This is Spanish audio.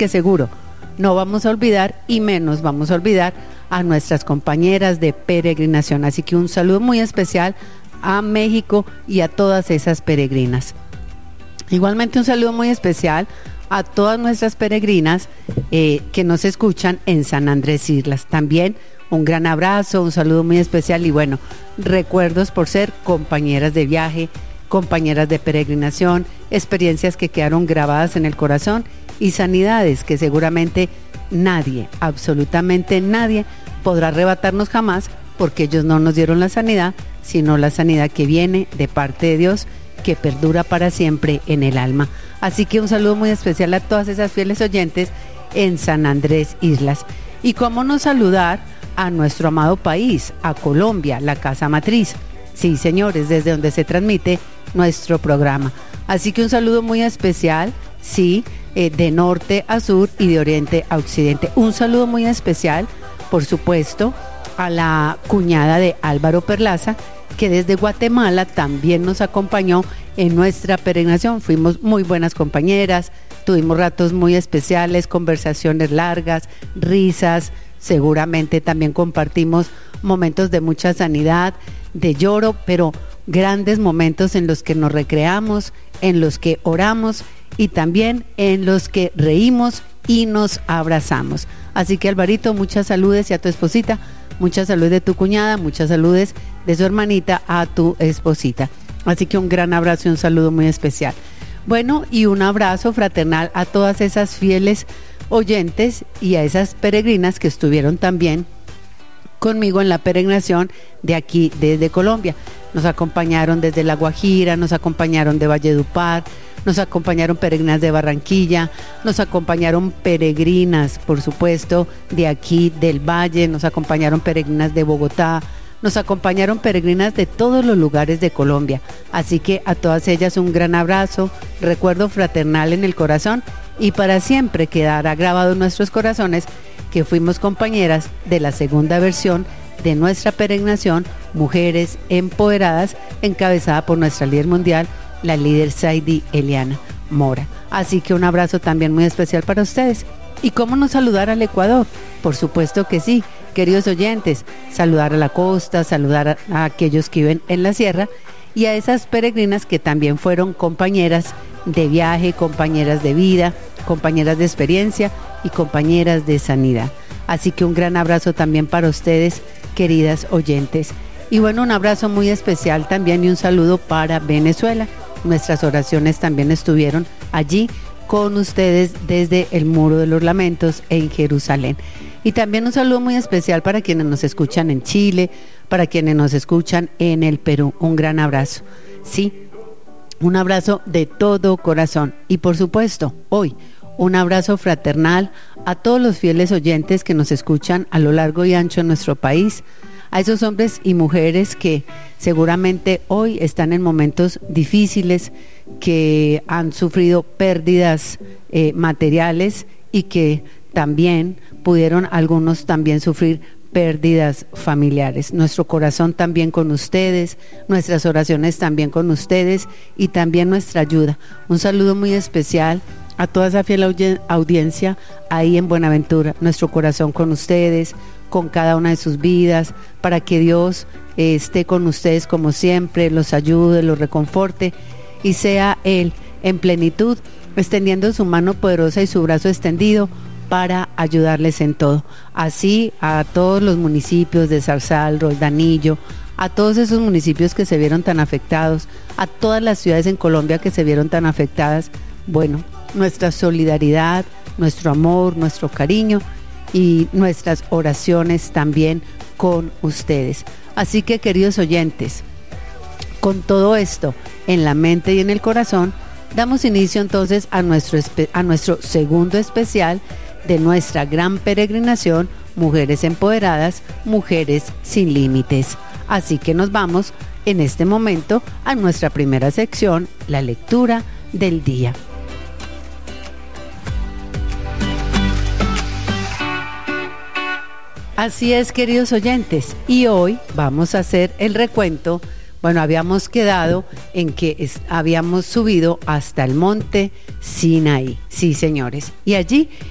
que seguro no vamos a olvidar y menos vamos a olvidar a nuestras compañeras de peregrinación. Así que un saludo muy especial a México y a todas esas peregrinas. Igualmente un saludo muy especial a todas nuestras peregrinas que nos escuchan en San Andrés Islas. También un gran abrazo, un saludo muy especial y bueno, recuerdos por ser compañeras de viaje, compañeras de peregrinación, experiencias que quedaron grabadas en el corazón y sanidades que seguramente nadie, absolutamente nadie, podrá arrebatarnos jamás, porque ellos no nos dieron la sanidad, sino la sanidad que viene de parte de Dios, que perdura para siempre en el alma. Así que un saludo muy especial a todas esas fieles oyentes en San Andrés Islas. Y cómo no saludar a nuestro amado país, a Colombia, la casa matriz. Sí, señores, desde donde se transmite nuestro programa. Así que un saludo muy especial, sí, de norte a sur y de oriente a occidente. Un saludo muy especial, por supuesto, a la cuñada de Álvaro Perlaza, que desde Guatemala también nos acompañó en nuestra peregrinación. Fuimos muy buenas compañeras, tuvimos ratos muy especiales, conversaciones largas, risas, seguramente también compartimos momentos de mucha sanidad, de lloro, pero grandes momentos en los que nos recreamos, en los que oramos y también en los que reímos y nos abrazamos. Así que Alvarito, muchas saludes, y a tu esposita, muchas saludes de tu cuñada, muchas saludes de su hermanita a tu esposita. Así que un gran abrazo y un saludo muy especial. Bueno, y un abrazo fraternal a todas esas fieles oyentes y a esas peregrinas que estuvieron también conmigo en la peregrinación de aquí desde Colombia. Nos acompañaron desde La Guajira, nos acompañaron de Valledupar, nos acompañaron peregrinas de Barranquilla, nos acompañaron peregrinas, por supuesto, de aquí del Valle, nos acompañaron peregrinas de Bogotá, nos acompañaron peregrinas de todos los lugares de Colombia. Así que a todas ellas un gran abrazo, recuerdo fraternal en el corazón, y para siempre quedará grabado en nuestros corazones que fuimos compañeras de la segunda versión de nuestra peregrinación Mujeres Empoderadas, encabezada por nuestra líder mundial, la líder Saidi Eliana Mora. Así que un abrazo también muy especial para ustedes. ¿Y cómo no saludar al Ecuador? Por supuesto que sí, queridos oyentes, saludar a la costa, saludar a aquellos que viven en la sierra y a esas peregrinas que también fueron compañeras de viaje, compañeras de vida, compañeras de experiencia y compañeras de sanidad. Así que un gran abrazo también para ustedes, queridas oyentes. Y bueno, un abrazo muy especial también y un saludo para Venezuela. Nuestras oraciones también estuvieron allí con ustedes desde el Muro de los Lamentos en Jerusalén. Y también un saludo muy especial para quienes nos escuchan en Chile, para quienes nos escuchan en el Perú. Un gran abrazo. Sí, un abrazo de todo corazón. Y por supuesto, hoy, un abrazo fraternal a todos los fieles oyentes que nos escuchan a lo largo y ancho de nuestro país, a esos hombres y mujeres que seguramente hoy están en momentos difíciles, que han sufrido pérdidas materiales y que también pudieron algunos también sufrir pérdidas familiares. Nuestro corazón también con ustedes, nuestras oraciones también con ustedes y también nuestra ayuda. Un saludo muy especial a toda esa fiel audiencia ahí en Buenaventura. Nuestro corazón con ustedes, con cada una de sus vidas, para que Dios esté con ustedes como siempre, los ayude, los reconforte y sea Él en plenitud, extendiendo su mano poderosa y su brazo extendido para ayudarles en todo. Así a todos los municipios de Zarzal, Roldanillo, a todos esos municipios que se vieron tan afectados, a todas las ciudades en Colombia que se vieron tan afectadas, bueno, nuestra solidaridad, nuestro amor, nuestro cariño y nuestras oraciones también con ustedes. Así que, queridos oyentes, con todo esto en la mente y en el corazón, damos inicio entonces a nuestro segundo especial de nuestra gran peregrinación Mujeres Empoderadas, Mujeres Sin Límites. Así que nos vamos en este momento a nuestra primera sección, la lectura del día. Así es, queridos oyentes, y hoy vamos a hacer el recuento. Bueno, habíamos quedado en que habíamos subido hasta el monte Sinaí, sí, señores, y allí